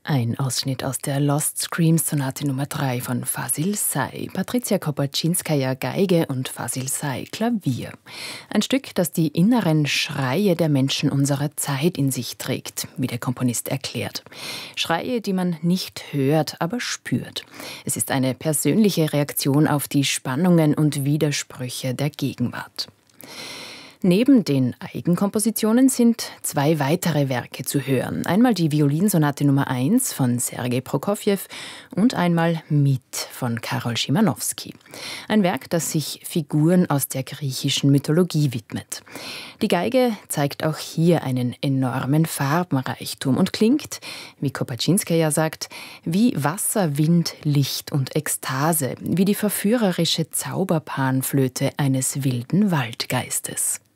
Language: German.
Ein Ausschnitt aus der Lost Screams Sonate Nummer 3 von Fasil Say. Patricia Kopaczynskaja Geige und Fasil Say Klavier. Ein Stück, das die inneren Schreie der Menschen unserer Zeit in sich trägt, wie der Komponist erklärt. Schreie, die man nicht hört, aber spürt. Es ist eine persönliche Reaktion auf die Spannungen und Widersprüche der Gegenwart. Neben den Eigenkompositionen sind zwei weitere Werke zu hören. Einmal die Violinsonate Nummer 1 von Sergei Prokofjew und einmal Mit von Karol Szymanowski. Ein Werk, das sich Figuren aus der griechischen Mythologie widmet. Die Geige zeigt auch hier einen enormen Farbenreichtum und klingt, wie Kopaczynskaja sagt, wie Wasser, Wind, Licht und Ekstase, wie die verführerische Zauberpanflöte eines wilden Waldgeistes.